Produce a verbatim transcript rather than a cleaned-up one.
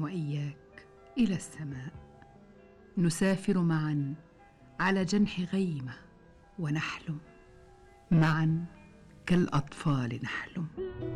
وإياك إلى السماء، نسافر معا على جنح غيمة ونحلم معا كالأطفال نحلم.